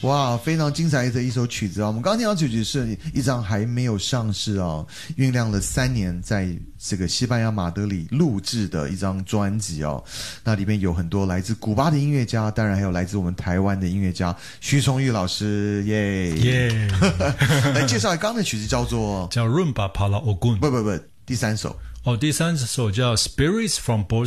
哇，非常精彩的一首曲子啊！我们刚刚听到曲子是一张还没有上市啊，酝酿了3年，在这个西班牙马德里录制的一张专辑哦。那里面有很多来自古巴的音乐家，当然还有来自我们台湾的音乐家徐崇玉老师，耶！来介绍刚刚的曲子叫 Rumba para Ogun， 不，第3首第3首叫 Spirits from Both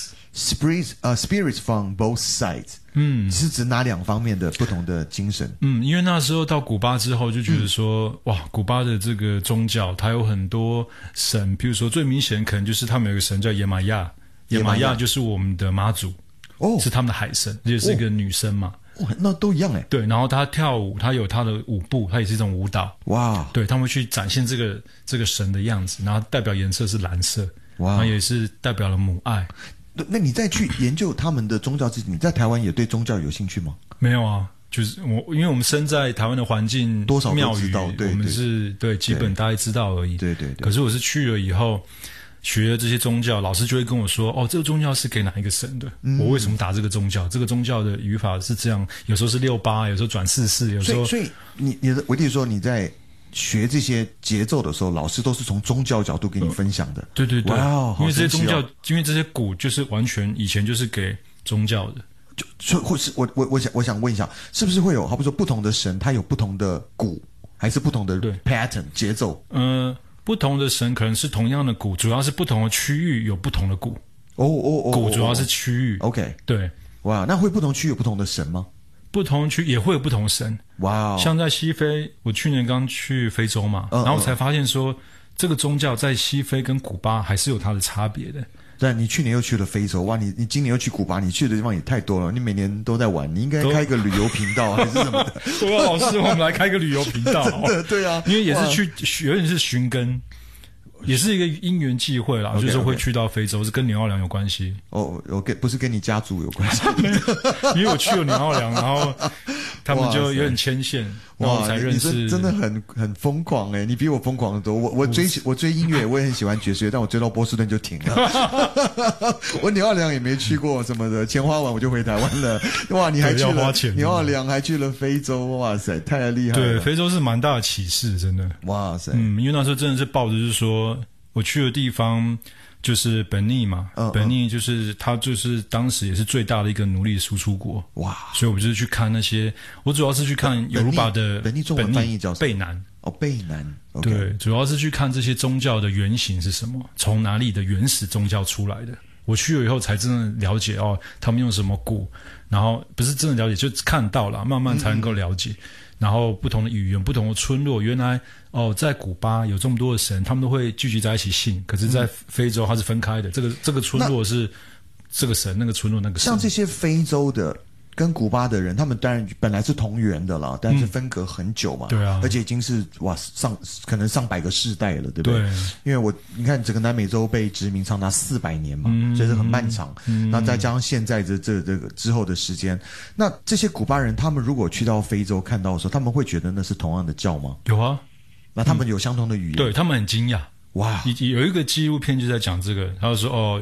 Sides。Spirits from both sides， 是指哪2方面的不同的精神？ 因为那时候到古巴之后就觉得说，哇，古巴的这个宗教它有很多神，譬如说最明显可能就是他们有个神叫耶玛亚，耶玛亚就是我们的妈祖，是他们的海神，也是一个女生嘛。 那都一样哎。 对，然后她跳舞，她有她的舞步，它也是一种舞蹈。哇，对，他们会去展现这个神的样子，然后代表颜色是蓝色，哇，然后也是代表了母爱。 那你再去研究他们的宗教之前，你在台湾也对宗教有兴趣吗？ 没有啊，就是因为我们身在台湾的环境， 多少都知道，对， 我们是对基本大概知道而已。 对。 可是我是去了以后，学了这些宗教，老师就会跟我说，这个宗教是给哪一个神的？我为什么打这个宗教？这个宗教的语法是这样，有时候是68，有时候转44，有时候。 所以我跟你说你在学这些节奏的时候，老师都是从宗教角度给你分享的。 对， 哇， 因为这些宗教，因为这些鼓就是完全以前就是给宗教的。 或是我想问一下，是不是会有，好比说不同的神，它有不同的鼓，还是不同的 pattern 节奏？ 不同的神可能是同样的鼓，主要是不同的区域有不同的鼓。鼓主要是区域。 OK， 对。 哇，那会不同区有不同的神吗？ 不同区也会有不同神。 哇， 像在西非，我去年刚去非洲嘛，然后我才发现说，这个宗教在西非跟古巴还是有它的差别的。 对，你去年又去了非洲，哇，你今年又去古巴，你去的地方也太多了，你每年都在玩，你应该开一个旅游频道还是什么的。 对啊，老师，我们来开个旅游频道。 真的，对啊， 因为也是有点是寻根。也是一个因缘际会啦，就是会去到非洲，是跟纽奥良有关系。 不是跟你家族有关系。 因为我去了纽奥良，然后他们就有点牵线，然后才认识。 你真的很疯狂哎！你比我疯狂得多。我追音乐，我也很喜欢爵士乐，但我追到波士顿就停了。我纽奥良也没去过什么的，钱花完我就回台湾了。哇，你还去了纽奥良，还去了非洲，哇塞，太厉害了！ 对，非洲是蛮大的启示，真的。 哇塞， 因为那时候真的是抱着就是说。我去的地方就是本尼嘛，本尼就是它就是当时也是最大的一个奴隶输出国，哇！所以我就是去看那些，我主要是去看尤鲁巴的本尼中文翻译叫贝南， 贝南， 对，主要是去看这些宗教的原型是什么，从哪里的原始宗教出来的。我去了以后才真的了解他们用什么鼓，然后不是真的了解，就看到了，慢慢才能够了解。然后不同的语言、不同的村落，原来在古巴有这么多的神，他们都会聚集在一起信。可是，在非洲它是分开的，这个村落是这个神，那个村落那个神。 像这些非洲的跟古巴的人，他们当然本来是同源的啦，但是分隔很久嘛， 对啊， 而且已经是可能上百个世代了，对不对？ 对， 因为你看整个南美洲被殖民长达400年嘛，所以是很漫长。那再加上现在这个之后的时间，那这些古巴人他们如果去到非洲看到的时候，他们会觉得那是同样的教吗？ 有啊， 那他们有相同的语言， 对他们很惊讶。哇，有一个纪录片就在讲这个，他就说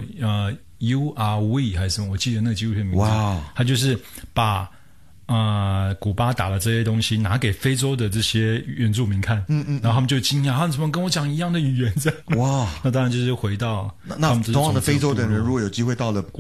You are we 还是什么？我记得那个纪录片名字。哇，他就是把古巴打的这些东西拿给非洲的这些原住民看，然后他们就惊讶，他怎么跟我讲一样的语言这样？哇，那当然就是回到那同样的非洲的人，如果有机会到了